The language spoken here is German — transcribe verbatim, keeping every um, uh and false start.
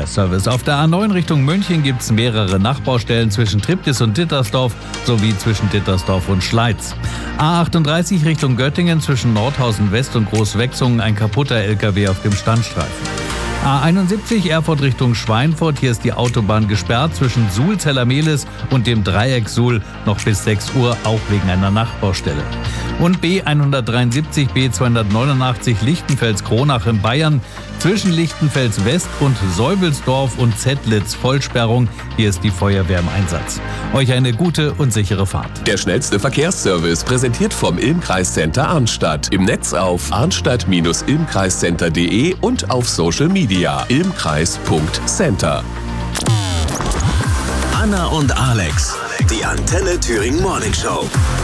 Verkehrsservice. Auf der A neun Richtung München gibt es mehrere Nachbaustellen zwischen Triptis und Dittersdorf sowie zwischen Dittersdorf und Schleiz. A achtunddreißig Richtung Göttingen zwischen Nordhausen West und Großwechsungen ein kaputter L K W auf dem Standstreifen. A einundsiebzig Erfurt Richtung Schweinfurt, hier ist die Autobahn gesperrt zwischen Suhl-Zellermehlis und dem Dreieck Suhl noch bis sechs Uhr, auch wegen einer Nachbaustelle. Und B hundertdreiundsiebzig B zweihundertneunundachtzig Lichtenfels-Kronach in Bayern zwischen Lichtenfels West und Säubelsdorf und Zettlitz Vollsperrung, hier ist die Feuerwehr im Einsatz. Euch eine gute und sichere Fahrt. Der schnellste Verkehrsservice präsentiert vom Ilm-Kreiscenter Arnstadt. Im Netz auf arnstadt Bindestrich ilmkreiscenter punkt de und auf Social Media ilmkreis Punkt center. Anna und Alex, die Antenne Thüringen Morning Show.